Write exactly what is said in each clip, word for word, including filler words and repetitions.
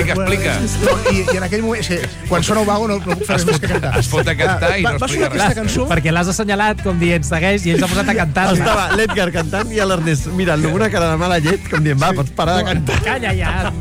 explica, explica. No, i, I en aquell moment, sí, quan sona Ubago no, no puc fer res més que cantar. Es fot a cantar i no va, explica va res. Cançó? Perquè l'has assenyalat com dient segueix i ell s'ha posat a cantar. Estava l'Edgar cantant i l'Ernest mirant-lo amb una cara de mala llet, com dient, va, pots parar de cantar. Calla ja,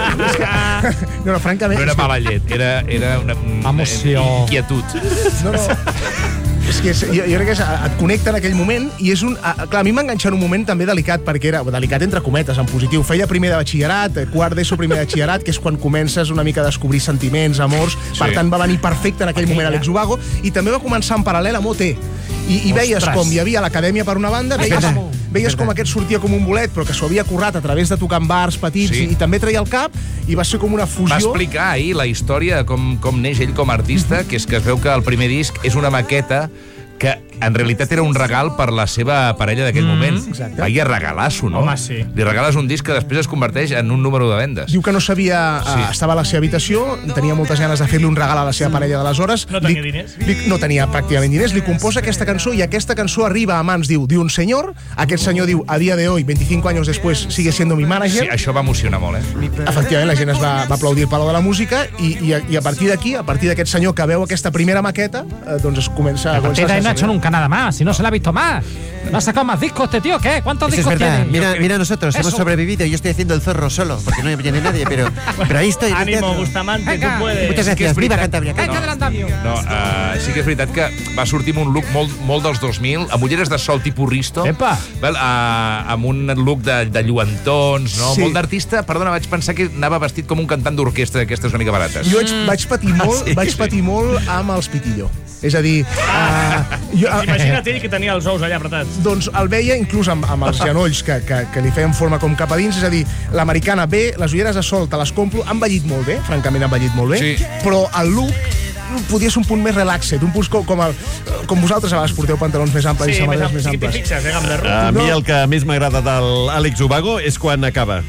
tia. No, no, francament... No era mala llet, era, era una, una emoció. Inquietud. No, no. És que és, jo, jo crec que és, et connecta en aquell moment i és un... A, clar, a mi m'enganxa en un moment també delicat, perquè era delicat entre cometes, en positiu. Feia primer de batxillerat, quart d'ESO primer de batxillerat, que és quan comences una mica a descobrir sentiments, amors. Sí. Per tant, va venir perfecte en aquell moment Alex Ubago, i també va començar en paral·lel amb O T. I, i veies com hi havia l'acadèmia per una banda, veies, veies com aquest sortia com un bolet, però que s'ho havia currat a través de tocar en bars petits, sí. i, i també treia el cap, i va ser com una fusió... Va explicar ahir la història, com, com neix ell com a artista, que és que es veu que el primer disc és una maqueta que en realitat era un regal per la seva parella d'aquell mm, moment. Exacte. Vaya regalasso, no? Home, sí. Li regales un disc que després es converteix en un número de vendes. Diu que no sabia... Sí. Uh, estava a la seva habitació, tenia moltes ganes de fer-li un regal a la seva parella d'aleshores. No tenia li, diners. Li, no tenia pràcticament diners. Li composa aquesta cançó i aquesta cançó arriba a mans, diu, d'un senyor. Aquest senyor diu, a dia de hoy, veinticinco años después, sigue siendo mi manager. Sí, això va emocionar molt, eh? Efectivament, la gent es va, va aplaudir el Palau de la Música i, i, a, i a partir d'aquí, a partir d'aquest senyor que veu aquesta primera maqueta, eh, doncs es comença... A partir de ahí no ha hecho nunca nada más, si no se la ha visto más. ¿No ha sacado más discos este tío? ¿Qué? ¿Cuántos Eso discos es verdad. tiene? Mira, mira nosotros, Eso. hemos sobrevivido. Yo estoy haciendo el zorro solo, porque no viene nadie, pero, pero ahí estoy. Ánimo, Bustamante, Venga. tú puedes. Muchas Sí que és gracias. Viva veritat. Cantabria. Venga, No. adelantamiento. No, uh, sí que és veritat que va sortir amb un look molt, molt dels dos mil, amb ulleres de sol tipus Risto, Epa. vel, uh, amb un look de, de lluentons, no? Sí. Molt d'artista. Perdona, vaig pensar que anava vestit com un cantant d'orquestra d'aquestes una mica barates. Jo vaig, vaig patir molt, sí, vaig sí. patir molt amb els Pitillo. És a dir, uh, jo, uh, Imagina't ell que tenia els ous allà apretats. doncs el veia inclús amb, amb els genolls que, que, que li feien forma com cap a dins, és a dir, l'americana bé, les ulleres de sol te les compro, han vellit molt bé, francament han vellit molt bé, Sí. però el look podia ser un punt més relaxed, un punt com, com, el, com vosaltres a vegades porteu pantalons més amples Sí, i més samarretes ampli, més sí que t'hi amples. fixes, eh, gamberro? A mi No. el que més m'agrada de l'Àlex Ubago és quan acaba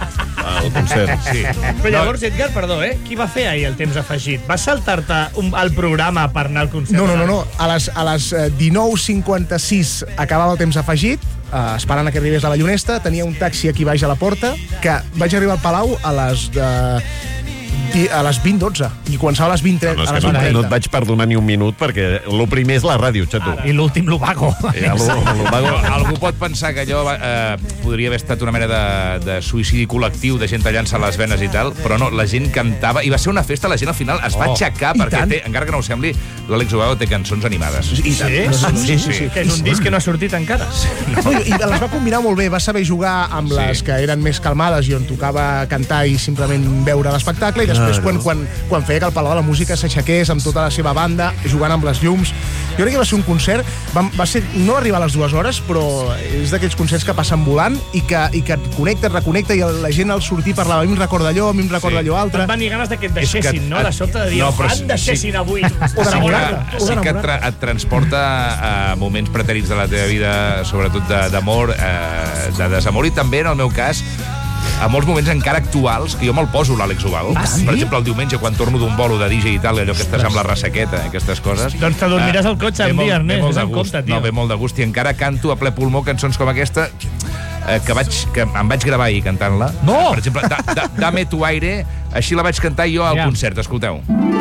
el concert. Sí. Però llavors, Edgar, perdó, eh? Qui va fer ahir el temps afegit? Vas saltar-te un, el programa per anar al concert? No, no, no, no. A les, a les eh, dinou cinquanta-sis acabava el temps afegit, eh, esperant a que arribés la ballonesta, tenia un taxi aquí baix a la porta, que vaig arribar al Palau a les... Eh, a les vint dotze i començava a les vint trenta. No, és que no, no et vaig perdonar ni un minut perquè el primer és la ràdio, xato. I l'últim l'Ubago. Ja, l'Ubago... Algú pot pensar que allò eh, podria haver estat una mena de, de suïcidi col·lectiu, de gent tallant-se les venes i tal, però no, la gent cantava, i va ser una festa, la gent al final es va Oh, aixecar, i perquè tant. té, encara que no ho sembli, l'Àlex Ubago té cançons animades. I tant. Sí? Sí, sí, sí. Que és un disc que no ha sortit encara. No, i les va combinar molt bé, va saber jugar amb les que eren més calmades i on tocava cantar i simplement veure l'espectacle, i després quan, quan, quan feia que el Palau de la Música s'aixequés amb tota la seva banda, jugant amb les llums. Jo crec que va ser un concert, va, va ser, no arribar a les dues hores, però és d'aquells concerts que passen volant i que, i que et connecta, et reconnecta, i la gent al sortir parlava, a mi em recorda allò, a mi em recorda Sí. allò altre. Et van dir ganes de que et És que deixessin, no? et- De sobte de dir, no, no, però et deixessin sí. avui. O Sí que, d'enamorar-te. sí que et, tra et transporta a moments pretèrits de la teva vida, sobretot de- d'amor, eh, de desamor, i també, en el meu cas, a molts moments encara actuals, que jo me'l poso l'Àlex Ubago. Ah, sí? Per exemple, el diumenge, quan torno d'un bolo de D J i tal, allò que estàs amb la ressaqueta, aquestes coses. Doncs te dormiràs al cotxe ve un molt- dia, ve Ernest, molt és de en gust. compte, tio. No, ve molt de gust, i encara canto a ple pulmó cançons com aquesta, eh, que, vaig, que em vaig gravar ahir cantant-la. No! Per exemple, da, da, Dame tu aire, així la vaig cantar jo al Ja. concert, escolteu.